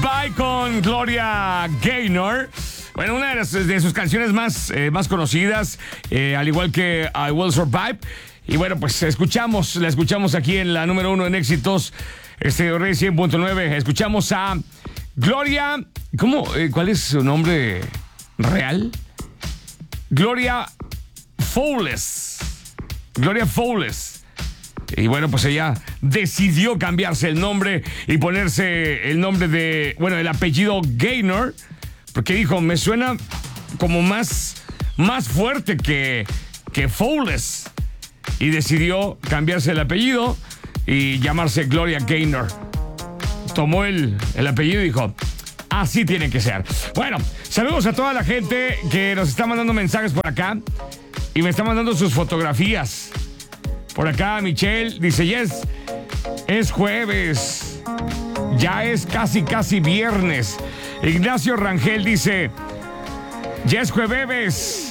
Goodbye con Gloria Gaynor. Bueno, una de sus canciones más conocidas, al igual que I Will Survive. Y bueno, pues la escuchamos aquí en la número 1 en éxitos, Stereo Rey 100.9. Escuchamos a Gloria, ¿cuál es su nombre real? Gloria Fowles. Gloria Fowles. Y bueno, pues ella decidió cambiarse el nombre y ponerse el nombre el apellido Gaynor, porque dijo, me suena como más fuerte que Fowles. Y decidió cambiarse el apellido y llamarse Gloria Gaynor. Tomó el apellido y dijo, así tiene que ser. Bueno, saludos a toda la gente que nos está mandando mensajes por acá y me está mandando sus fotografías. Por acá Michelle dice, yes, es jueves, ya es casi viernes. Ignacio Rangel dice, ya es jueves.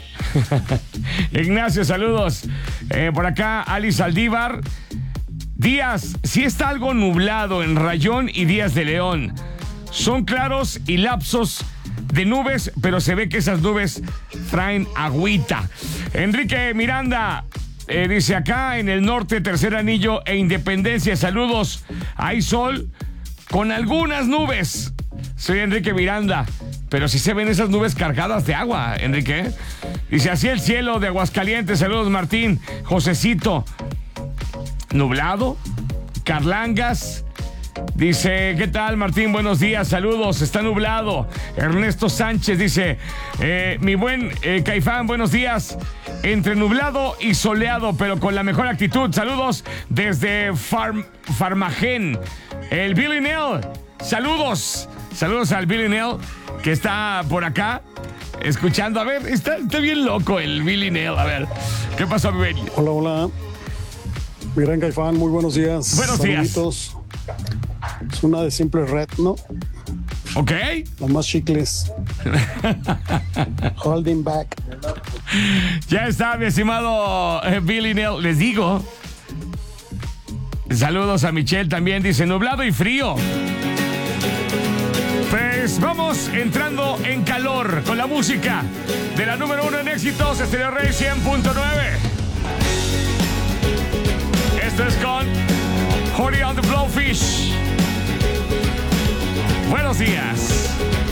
Ignacio, saludos. Por acá Alice Aldívar, días, sí está algo nublado en Rayón y Díaz de León. Son claros y lapsos de nubes, pero se ve que esas nubes traen agüita. Enrique Miranda dice, acá en el norte, Tercer Anillo e Independencia, saludos. Hay sol con algunas nubes. Soy Enrique Miranda, pero sí se ven esas nubes cargadas de agua, Enrique. Dice, así el cielo de Aguascalientes, saludos Martín. Josecito, nublado, Carlangas. Dice, ¿qué tal Martín? Buenos días, saludos, está nublado. Ernesto Sánchez dice, mi buen Caifán, buenos días. Entre nublado y soleado, pero con la mejor actitud. Saludos desde Farmagén. El Billy Nell, saludos al Billy Nell que está por acá escuchando. A ver, está bien loco el Billy Nell. A ver, ¿qué pasó, mi Billy? Hola. Mi gran Caifán, muy buenos días. Buenos días. Es una de Simple Red, ¿no? Ok. Los más chicles. Holding back. Ya está, mi estimado Billy Nell. Les digo. Saludos a Michelle también. Dice, nublado y frío. Pues vamos entrando en calor con la música de la número 1 en éxitos, Stereo Rey 100.9. Esto es con Honey on the Blowfish. Buenos días.